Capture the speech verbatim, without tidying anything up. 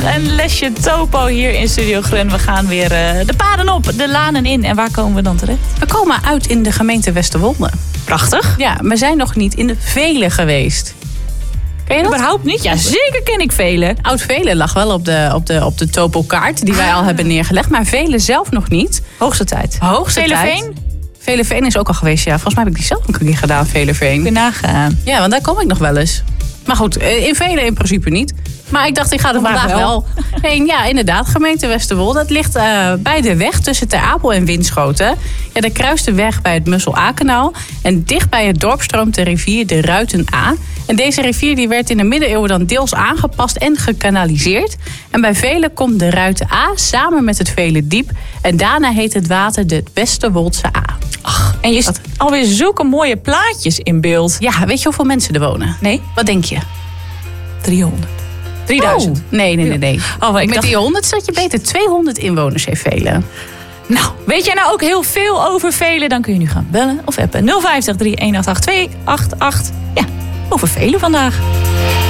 een lesje topo hier in Studio Grun. We gaan weer uh, de paden op, de lanen in. En waar komen we dan terecht? We komen uit in de gemeente Westerwolde. Prachtig. Ja, we zijn nog niet in de Velen geweest. Ken je dat? Überhaupt niet? Ja, zeker ken ik Velen. Oud-Velen lag wel op de, op de, op de topokaart die wij al hebben neergelegd. Maar Velen zelf nog niet. Hoogste tijd. Hoogste Veleveen? tijd. Veleveen is ook al geweest, ja. Volgens mij heb ik die zelf een keer gedaan, Veleveen. Kun je nagaan. Ja, want daar kom ik nog wel eens. Maar goed, in Velen in principe niet. Maar ik dacht, ik ga er vandaag wel. wel. Heen. Ja, inderdaad, gemeente Westerwolde. Dat ligt uh, bij de weg tussen Ter Apel en Winschoten. Ja, daar kruist de weg bij het Mussel-A-kanaal. En dicht bij het dorp stroomt de rivier de Ruiten-A. En deze rivier die werd in de middeleeuwen dan deels aangepast en gekanaliseerd. En bij Velen komt de Ruiten-A samen met het Velendiep. En daarna heet het water de Westerwoldse A. Ach, en je ziet alweer zulke mooie plaatjes in beeld. Ja, weet je hoeveel mensen er wonen? Nee. Wat denk je? driehonderd. drieduizend. Oh, nee, nee, nee. nee. Oh, maar ik Met dacht... die honderd zat je beter. tweehonderd inwoners heeft Velen. Nou, weet jij nou ook heel veel over Velen? Dan kun je nu gaan bellen of appen. nul vijf drie een acht acht twee acht acht. Ja, over Velen vandaag.